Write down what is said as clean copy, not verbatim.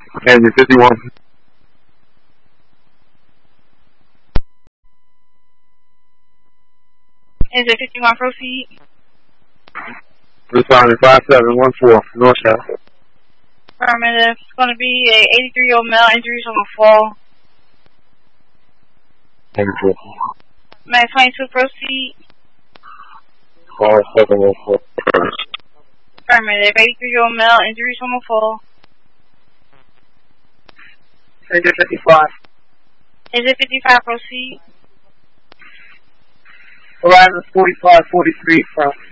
Engine 51. Engine 51, proceed. Responding 5714, North South. Affirmative. It's going to be a 83-year-old male, injuries on the fall. 84. Max 22, proceed. 5714. Affirmative. 83-year-old male, injuries on the fall. Engine 55. Engine 55, proceed. Horizon 4543 from